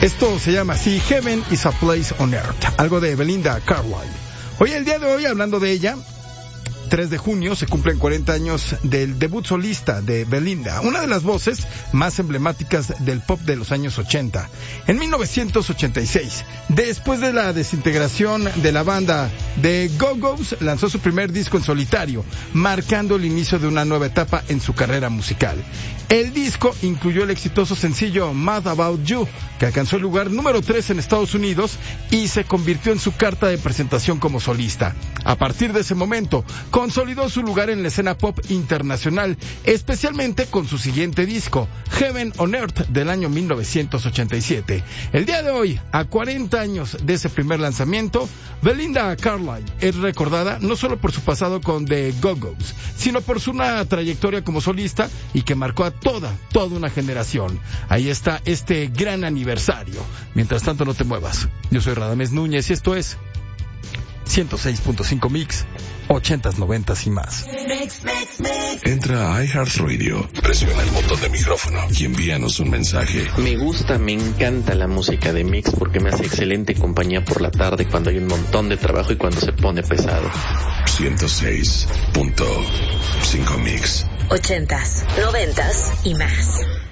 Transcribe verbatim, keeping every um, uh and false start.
Esto se llama así, Heaven is a Place on Earth, algo de Belinda Carlisle. Hoy, el día de hoy, hablando de ella, tres de junio se cumplen cuarenta años del debut solista de Belinda, una de las voces más emblemáticas del pop de los años ochenta. En mil novecientos ochenta y seis, después de la desintegración de la banda The Go-Go's, lanzó su primer disco en solitario, marcando el inicio de una nueva etapa en su carrera musical. El disco incluyó el exitoso sencillo Mad About You, que alcanzó el lugar número tres en Estados Unidos y se convirtió en su carta de presentación como solista. A partir de ese momento, consolidó su lugar en la escena pop internacional, especialmente con su siguiente disco, Heaven on Earth, del año mil novecientos ochenta y siete. El día de hoy, a cuarenta años de ese primer lanzamiento, Belinda Carlisle es recordada no solo por su pasado con The Go-Go's, sino por su una trayectoria como solista y que marcó a toda, toda una generación. Ahí está este gran aniversario. Mientras tanto, no te muevas. Yo soy Radamés Núñez y esto es ciento seis punto cinco Mix, ochentas, noventas y más. Entra a iHeartRadio, presiona el botón de micrófono y envíanos un mensaje. Me gusta, me encanta la música de Mix porque me hace excelente compañía por la tarde cuando hay un montón de trabajo y cuando se pone pesado. ciento seis punto cinco Mix. Ochentas, noventas y más.